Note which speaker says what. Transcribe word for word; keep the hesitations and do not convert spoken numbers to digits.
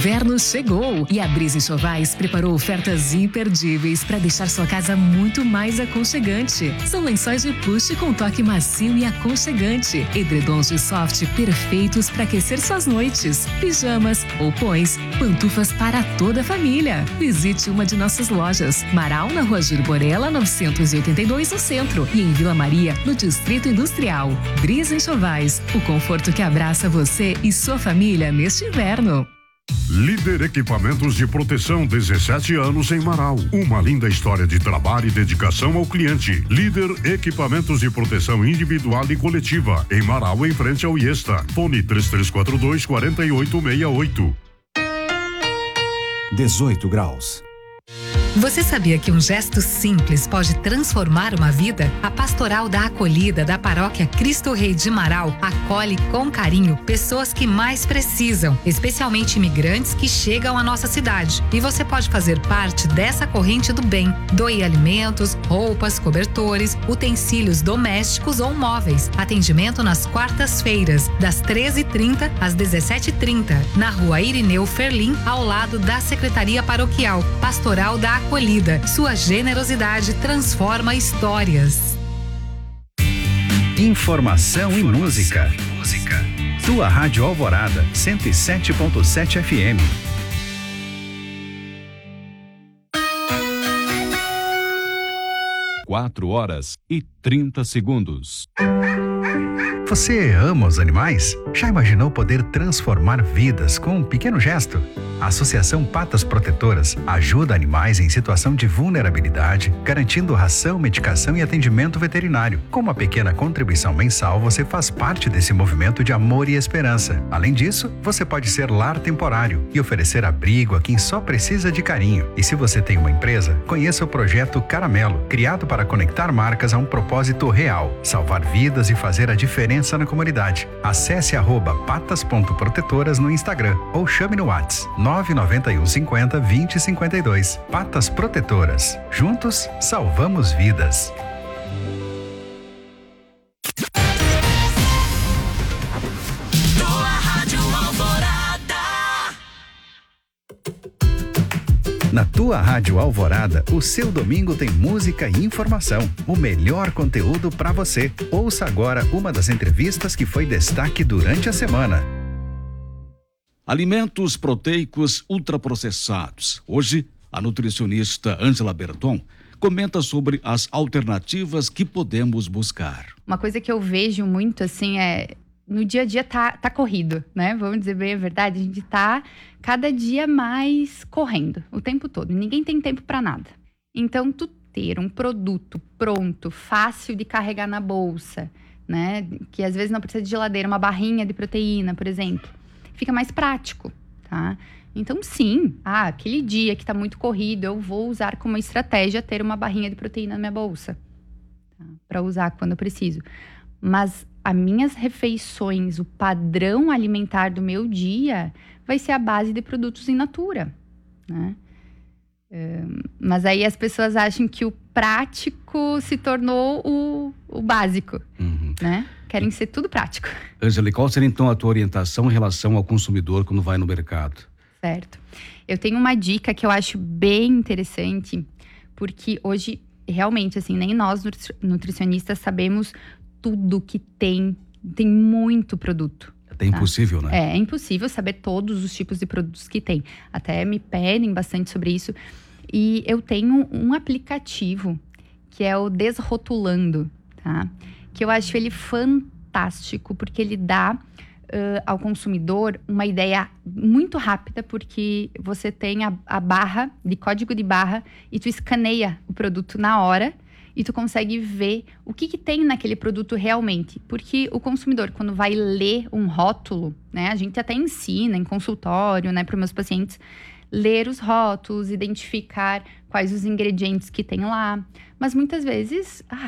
Speaker 1: inverno chegou e a Brisa Enxovais preparou ofertas imperdíveis para deixar sua casa muito mais aconchegante. São lençóis de push com toque macio e aconchegante, edredons de soft perfeitos para aquecer suas noites, pijamas, roupões, pantufas para toda a família. Visite uma de nossas lojas, Marau na Rua Júlio Borella novecentos e oitenta e dois no centro e em Vila Maria no Distrito Industrial. Brisa Enxovais, o conforto que abraça você e sua família neste inverno.
Speaker 2: Líder Equipamentos de Proteção, dezessete anos em Marau. Uma linda história de trabalho e dedicação ao cliente. Líder Equipamentos de Proteção Individual e Coletiva, em Marau, em frente ao Iesta. Fone três três quatro dois, quatro oito seis oito.
Speaker 3: dezoito graus.
Speaker 4: Você sabia que um gesto simples pode transformar uma vida? A Pastoral da Acolhida da Paróquia Cristo Rei de Marau acolhe com carinho pessoas que mais precisam, especialmente imigrantes que chegam à nossa cidade. E você pode fazer parte dessa corrente do bem. Doe alimentos, roupas, cobertores, utensílios domésticos ou móveis. Atendimento nas quartas-feiras, das treze e trinta às dezessete e trinta, na Rua Irineu Ferlim, ao lado da Secretaria Paroquial. Pastoral da Acolhida. Sua generosidade transforma histórias.
Speaker 3: Informação e música. Música. Tua Rádio Alvorada, cento e sete ponto sete F M.
Speaker 5: Quatro horas e trinta segundos.
Speaker 3: Você ama os animais? Já imaginou poder transformar vidas com um pequeno gesto? A Associação Patas Protetoras ajuda animais em situação de vulnerabilidade, garantindo ração, medicação e atendimento veterinário. Com uma pequena contribuição mensal, você faz parte desse movimento de amor e esperança. Além disso, você pode ser lar temporário e oferecer abrigo a quem só precisa de carinho. E se você tem uma empresa, conheça o projeto Caramelo, criado para conectar marcas a um propósito real: salvar vidas e fazer a diferença na comunidade. Acesse arroba patas.protetoras no Instagram ou chame no WhatsApp nove nove um cinco zero, dois zero cinco dois. Patas Protetoras. Juntos, salvamos vidas. Na Tua Rádio Alvorada, o seu domingo tem música e informação. O melhor conteúdo para você. Ouça agora uma das entrevistas que foi destaque durante a semana.
Speaker 5: Alimentos proteicos ultraprocessados. Hoje, a nutricionista Ângela Berton comenta sobre as alternativas que podemos buscar.
Speaker 6: Uma coisa que eu vejo muito, assim, é... No dia a dia tá, tá corrido, né? Vamos dizer bem a verdade, a gente tá cada dia mais correndo, o tempo todo. Ninguém tem tempo para nada. Então, tu ter um produto pronto, fácil de carregar na bolsa, né? Que às vezes não precisa de geladeira, uma barrinha de proteína, por exemplo. Fica mais prático, tá? Então, sim, ah, aquele dia que tá muito corrido, eu vou usar como estratégia ter uma barrinha de proteína na minha bolsa, tá? Para usar quando eu preciso. Mas as minhas refeições, o padrão alimentar do meu dia vai ser a base de produtos in natura, né? Um, mas aí as pessoas acham que o prático se tornou o, o básico, uhum. né? Querem ser tudo prático.
Speaker 5: Ângela, qual seria então a tua orientação em relação ao consumidor quando vai no mercado?
Speaker 6: Certo. Eu tenho uma dica que eu acho bem interessante, porque hoje, realmente, assim, nem nós nutricionistas sabemos tudo que tem, tem muito produto.
Speaker 5: É até impossível,
Speaker 6: tá?
Speaker 5: né?
Speaker 6: É, é impossível saber todos os tipos de produtos que tem. Até me pedem bastante sobre isso. E eu tenho um aplicativo que é o Desrotulando, tá? Que eu acho ele fantástico, porque ele dá uh, ao consumidor uma ideia muito rápida, porque você tem a, a barra, de código de barra, e tu escaneia o produto na hora, e tu consegue ver o que, que tem naquele produto realmente. Porque o consumidor, quando vai ler um rótulo, né? A gente até ensina em consultório, né, para os meus pacientes, ler os rótulos, identificar quais os ingredientes que tem lá. Mas muitas vezes, ah,